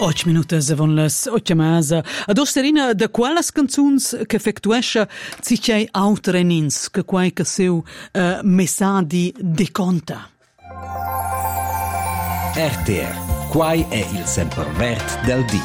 8 minutas avon las 8 masa. Ad osterina de quelles canzuns che effettuesce cicei autrenins che quai che seu messadi de conta. RTR, quai è il sempervert del dì.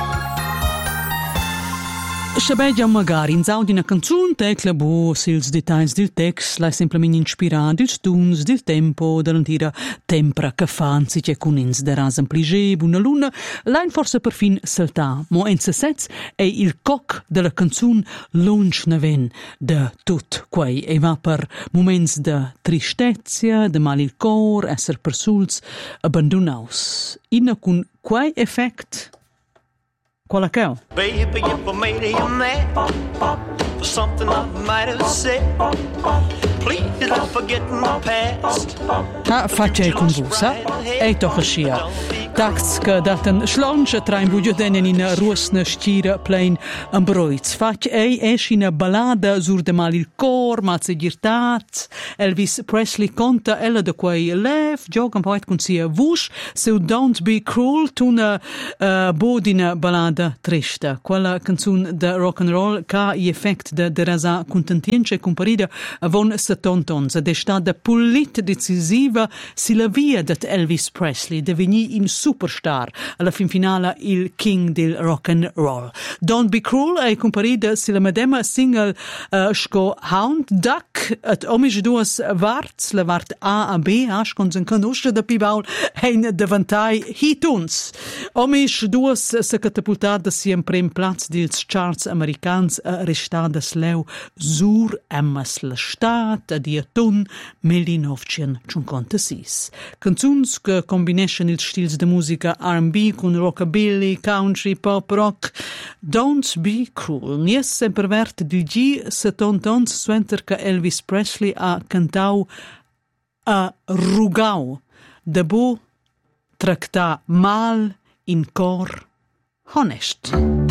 Schabegia magari in zau di una canzun tecla bo sils dettagli del text la semplicemente inspirata dils tuns del tempo dell'antira tempra che fanzi che con ins de rasen plige buna luna la in forse per fin salta mo en se sets è il coc della canzun lunch neven de tut quei e va per moments de tristezia de mal il cor esser per suls abbandonaus in con quei effect qual accau? Baby, if I made you mad for something I might have said, please don't forget my past. Faccia il convusa, e toch scia. Tax che daten slonche train budgetenen in ruosne stira plein ambroiz. Faccia esci in ballada sur de mal il cor, mazze girtat. Elvis Presley conta ella de quei lev, giocan poet con sia vush, so Don't Be Cruel, tuna bodina ballada trista. Quella canzun de rock and roll ca i effect de rasa contentienche comparida avon 70 ed è stata pulit decisiva si la via dat Elvis Presley deveni in superstar alla fin finale il king del rock and roll. Don't Be Cruel è comparida si la medema single sco Hound Duck at omisch duas varts la vart A B con sen conosce da pibaul ein davantai hituns. Omisch duas se catapultada sempre in plaz dils charts americans restadas leu sur emmas la stat ad iatun 1956. Canzuns che combinescen ils stils de musica R&B con rockabilly, country, pop, rock. Don't Be Cruel. Nies sempervert di G 70 suenter che Elvis Presley ha cantau a rugau de bo tracta mal in cor honest.